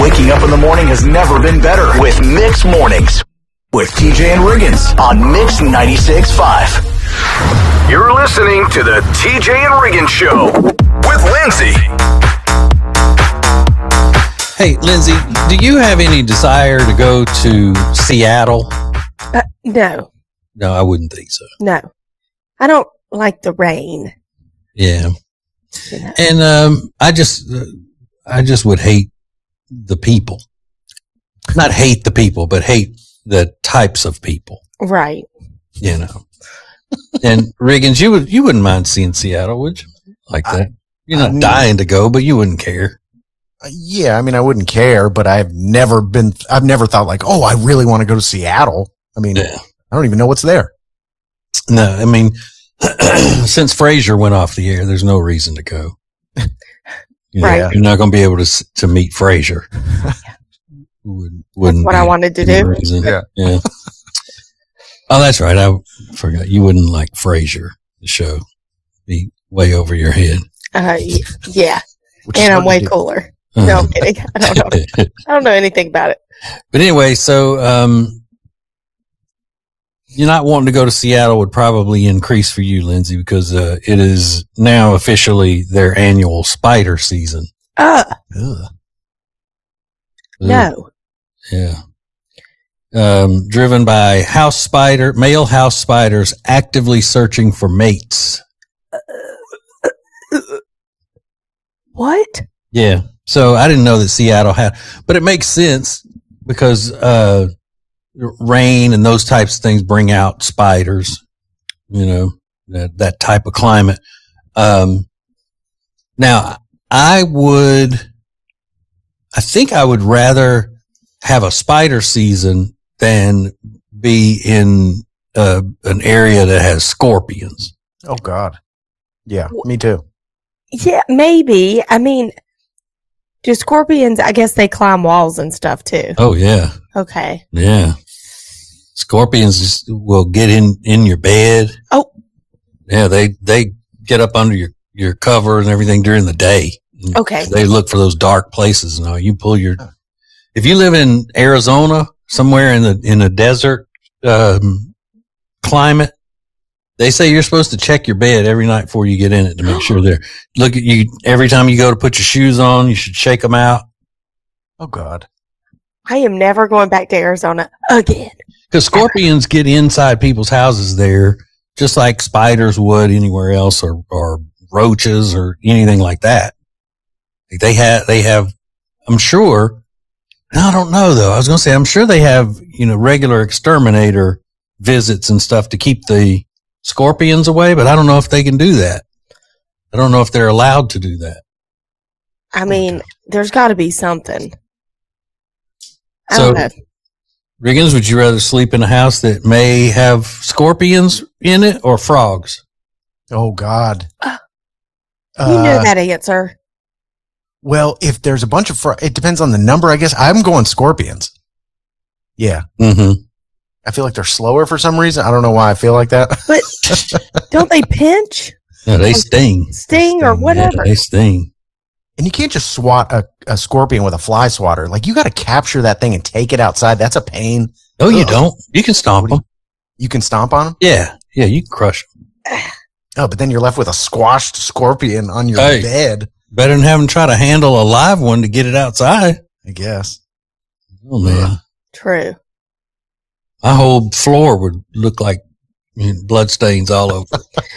Waking up in the morning has never been better with Mix Mornings with TJ and Riggins on Mix 96.5. You're listening to the TJ and Riggins Show with Lindsay. Hey, Lindsay, do you have any desire to go to Seattle? No. No, I wouldn't think so. No. I don't like the rain. Yeah. You know. And I just would hate the people. Not hate the people, but hate the types of people. Right. You know. And Riggins, you wouldn't mind seeing Seattle, would you? Like that. You're not dying to go, but you wouldn't care. Yeah, I mean, I wouldn't care, but I've never thought like, oh, I really want to go to Seattle. I mean, yeah. I don't even know what's there. No, I mean, since Frasier went off the air, there's no reason to go. Right. You're not going to be able to meet Frasier. Wouldn't that's what I wanted to do. Yeah. Oh, that's right. I forgot. You wouldn't like Frasier, the show. Be way over your head. Yeah. And I'm way cooler. No, I'm kidding. I don't know anything about it. But anyway, so you're not wanting to go to Seattle would probably increase for you, Lindsay, because it is now officially their annual spider season. No. Yeah. Driven by male house spiders actively searching for mates. What? Yeah. So I didn't know that Seattle had, but it makes sense because, rain and those types of things bring out spiders, you know, that type of climate. Now I think I would rather have a spider season than be in, an area that has scorpions. Oh God. Yeah, me too. Yeah, maybe. I mean, do scorpions, I guess they climb walls and stuff too. Oh, yeah. Okay. Yeah. Scorpions will get in your bed. Oh. Yeah, they get up under your cover and everything during the day. Okay. They look for those dark places. Now you if you live in Arizona, somewhere in a desert, climate, they say you're supposed to check your bed every night before you get in it to make sure look at you every time you go to put your shoes on, you should shake them out. Oh God. I am never going back to Arizona again. Because scorpions get inside people's houses there, just like spiders would anywhere else or roaches or anything like that. They have, I'm sure, I don't know though. I was going to say, I'm sure they have, regular exterminator visits and stuff to keep the scorpions away, but I don't know if they can do that. I don't know if they're allowed to do that. I mean, there's got to be something. I So, don't know. Riggins, would you rather sleep in a house that may have scorpions in it or frogs? Oh God. You know that answer. Well, if there's a bunch of it depends on the number, I guess. I'm going scorpions. Yeah. Mm-hmm. I feel like they're slower for some reason. I don't know why I feel like that. But don't they pinch? No, they sting. Sting or whatever. Yeah, they sting. And you can't just swat a scorpion with a fly swatter. Like, you got to capture that thing and take it outside. That's a pain. No, you don't. You can stomp them. You can stomp on them? Yeah. Yeah, you can crush them. Oh, but then you're left with a squashed scorpion on your bed. Better than having to try to handle a live one to get it outside. I guess. Oh, man. True. My whole floor would look like blood stains all over.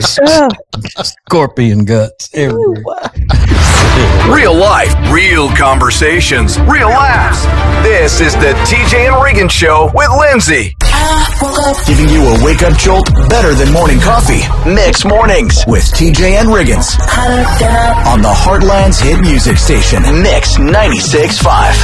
Scorpion guts everywhere. Real life, real conversations, real laughs. This is the TJ and Riggins Show with Lindsay. Giving you a wake-up jolt better than morning coffee. Mix Mornings with TJ and Riggins on the Heartland's hit music station, Mix 96.5.